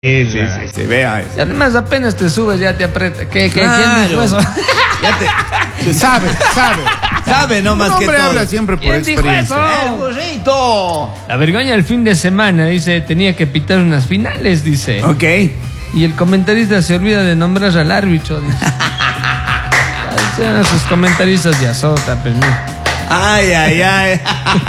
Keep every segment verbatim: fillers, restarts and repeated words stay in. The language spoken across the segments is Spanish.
Sí, sí, sí, sí, vea eso. Y además apenas te subes ya te aprieta. ¿Qué, qué, Claro. ¿Quién dijo eso? Ya te... Sabe, sabe. Sabe no más que todo. habla siempre por ¿Quién dijo experiencia. eso? ¡El burrito! La vergüenza del fin de semana, dice, tenía que pitar unas finales, dice. Ok. Y el comentarista se olvida de nombrar al árbitro, dice. Sean sus comentaristas de azota, pues no. Ay, ay, ay.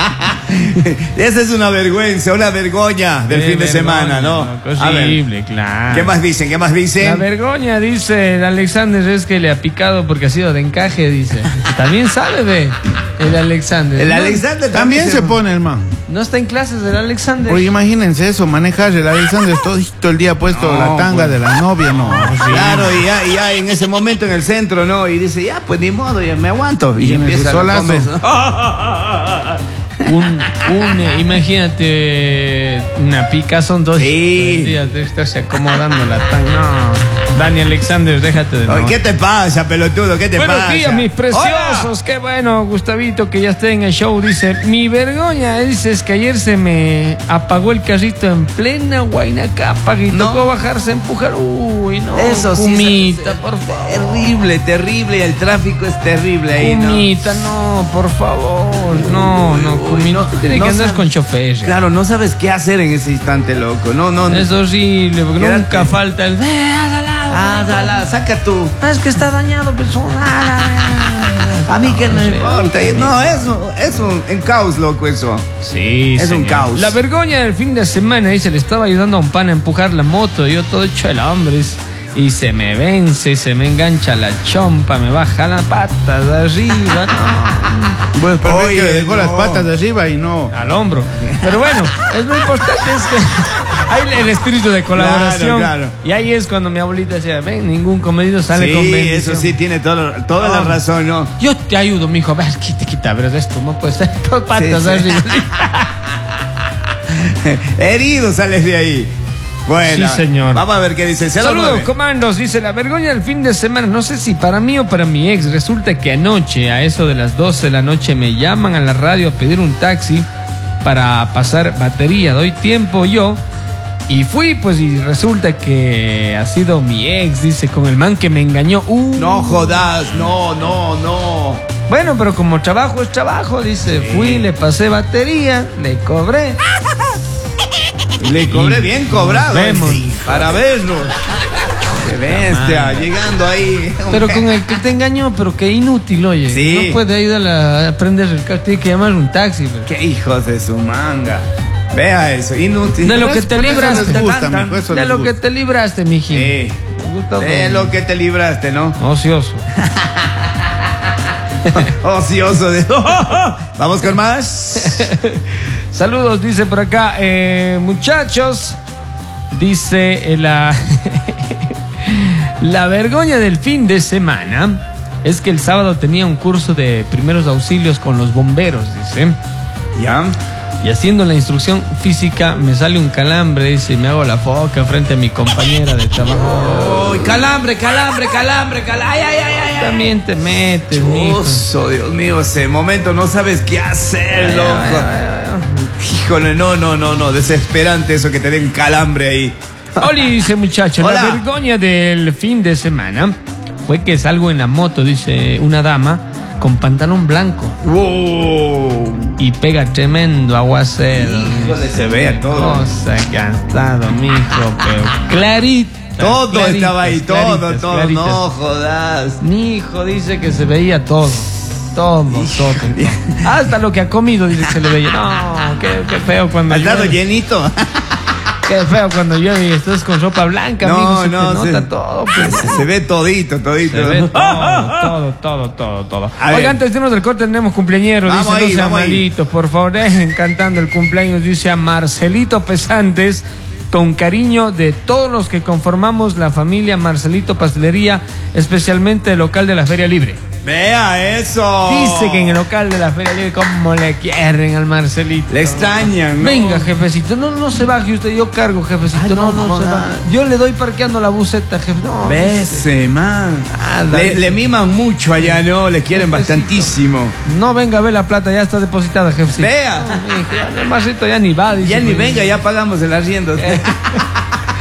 Esa es una vergüenza, una vergüenza del Qué fin de vergüenza, semana, ¿no? loco, A ver, horrible, claro. ¿qué más dicen? ¿Qué más La dicen? vergüenza, dice el Alexander, es que le ha picado porque ha sido de encaje, dice. También sabe, ve, el Alexander. El No, Alexander También se pone el man. no está en clases el Alexander. Oye, imagínense eso, manejar el Alexander todo, todo el día puesto No, la tanga pues. de la novia, no. sí. Claro, y ya, y ya en ese momento en el centro, ¿no? Y dice, ya, pues ni modo, ya me aguanto. Y, Y en empieza ese la solazo. conversa. Un, un, eh, imagínate, una pica son dos Sí. días de estarse acomodando la tanga. No, Dani Alexander, déjate de Oye, no. ¿qué te pasa, pelotudo? ¿Qué te Buenos pasa? días, mis preciosos. Hola. Qué bueno, Gustavito, que ya esté en el show. Dice, mi vergüenza, dice, es que ayer se me apagó el carrito en plena Huayna-Cápac y No. tocó bajarse a empujar. Uy, no. Eso sí. Kumita, se- por favor. Terrible, terrible. El tráfico es terrible ahí, ¿no? Kumita, no, por favor. No, no, Uy, Kumita. no, Tiene no que andar sab- con chofer. Claro, no sabes qué hacer en ese instante, loco. No, no, no. Es horrible, porque Quédate. nunca falta el. "Ve, hágala, Ah, dala, saca tú. Ah, es que está dañado, personal. A mí que no importa. No, eso, es un, un caos, loco, eso. Sí, Es un señor. caos. La vergüenza del fin de semana, dice, le estaba ayudando a un pan a empujar la moto, yo todo hecho el hombre, es- y se me vence, se me engancha la chompa, me baja la pata de arriba, no, Bueno, pero es Oye, que le dejó no. las patas de arriba y no. al hombro. Pero bueno, es lo importante es que hay el espíritu de colaboración. Claro, claro. Y ahí es cuando mi abuelita decía, ven, ningún comedido sale con Sí, bendición. eso sí, tiene todo, toda la Ah. razón, ¿no? Yo te ayudo, mijo. A ver, quita, quita, pero esto no puede ser. Dos patas Sí, sí. arriba. Herido sales de ahí. Bueno, Sí, señor. Vamos a ver qué dice. cero Saludos, nueve. comandos. Dice, la vergüenza del fin de semana. No sé si para mí o para mi ex. Resulta que anoche, a eso de las doce de la noche, me llaman a la radio a pedir un taxi para pasar batería. Doy tiempo yo. Y fui, pues, y resulta que ha sido mi ex, dice, con el man que me engañó. Uh. No jodas, no, no, no. Bueno, pero como trabajo es trabajo, dice, fui, le pasé batería, le cobré. Le cobré bien cobrado. Vemos. Sí, para vernos. Qué bestia, llegando ahí. Pero con el que te engañó, pero que inútil, oye. Sí. No puede ayudar a aprender el carro, tiene que llamar un taxi. pero- Qué hijos de su manga. Vea eso, inútil. De lo que te Por eso libraste. les gusta, Tan, tan. mijo, eso De les lo que gusta. te libraste, mijín. Sí. Me gusta De todo. lo que te libraste, ¿no? Ocioso. Ocioso de. Vamos con más. Saludos, dice por acá. eh, muchachos, dice eh, la. La vergüenza del fin de semana es que el sábado tenía un curso de primeros auxilios con los bomberos, dice. ¿Ya? Y haciendo la instrucción física me sale un calambre, dice, y me hago la foca frente a mi compañera de trabajo. Uy, calambre, calambre, calambre, calambre. Ay, ay, ay, ay. También te metes, mijo. Oso, Dios mío, ese momento no sabes qué hacer, Ay, loco. ay, ay, Híjole, no, no, no, no, desesperante eso que te den calambre ahí. Oli, dice muchacho, Hola. la vergüenza del fin de semana fue que salgo en la moto, dice una dama, con pantalón blanco Wow. y pega tremendo aguacero. Híjole, se vea todo. Cosa que ha estado, mijo, pero clarita. Todo claritas, estaba ahí, todo, claritas, todo, claritas. no jodas. Mi hijo dice que se veía todo. Todo, todo. Hasta lo que ha comido, dice que se le veía. No, qué, qué feo cuando ¿Has dado llueve. llenito? Qué feo cuando llueve y estás con ropa blanca, No, amigo. Se no, te nota se- todo. Pues. Se, se ve todito, todito. Se ve todo, todo, todo, todo, todo. A ver. Oiga, antes de irnos del corte tenemos cumpleañero. Vamos Dice, ahí, no sean vamos ahí. malitos, por favor, dejen cantando el cumpleaños. Dice a Marcelito Pesantes, con cariño de todos los que conformamos la familia Marcelito Pastelería, especialmente el local de la Feria Libre. Vea eso. Dice que en el local de la Feria Libre, cómo le quieren al Marcelito. Le extrañan, ¿no? Venga, jefecito, no, no se baje usted, yo cargo, jefecito. Ay, no, no no, se jodas. baje. Yo le doy parqueando la buseta, jefe. No, Bese, man. Ah, le, dale. le miman mucho allá, ¿no? Le quieren Jefecito. bastantísimo. no venga a ver la plata, ya está depositada, jefecito. Vea. No, mijo, ya, el Marcito ya ni va, dice. Ya ni pues. venga, ya pagamos el arriendo. Eh.